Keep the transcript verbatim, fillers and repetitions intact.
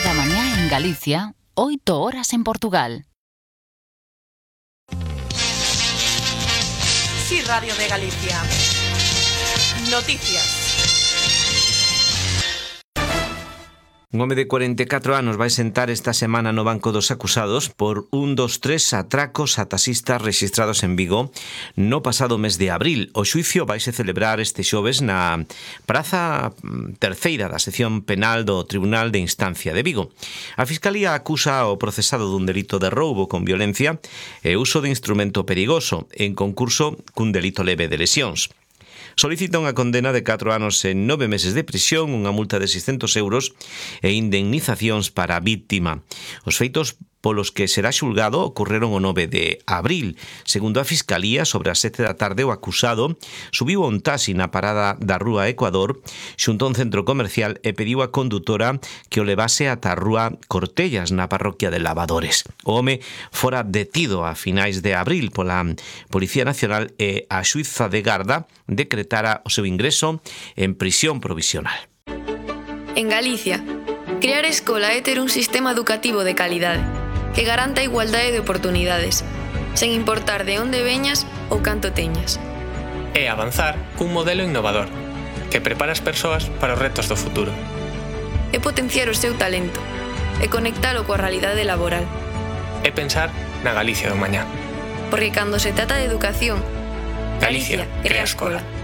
da mañá en Galicia, oito horas en Portugal. Sí, Radio de Galicia. Noticias. Un home de cuarenta e catro anos vai sentar esta semana no banco dos acusados por un dos tres atracos a taxistas rexistrados en Vigo no pasado mes de abril. O xuicio vaise celebrar este xoves na praza terceira da sección penal do Tribunal de Instancia de Vigo. A Fiscalía acusa ao procesado dun delito de roubo con violencia e uso de instrumento perigoso en concurso cun delito leve de lesións. Solicita unha condena de catro anos e nove meses de prisión, unha multa de seiscentos euros e indemnizacións para a víctima. Os feitos polos que será xulgado ocorreron o nove de abril. Segundo a Fiscalía, sobre as sete da tarde o acusado subiu a un taxi na parada da Rúa Ecuador xunto a un centro comercial e pediu á condutora que o levase ata a Rúa Cortellas na parroquia de Lavadores. O home fora detido a finais de abril pola Policía Nacional e a xuíza de garda decretara o seu ingreso en prisión provisional. En Galicia, crear escola é ter un sistema educativo de calidade que garanta a igualdade de oportunidades, sen importar de onde veñas ou canto teñas. É avanzar cun modelo innovador que prepara as persoas para os retos do futuro. É potenciar o seu talento e conectalo coa realidade laboral. É pensar na Galicia do mañá. Porque cando se trata de educación, Galicia crea escola.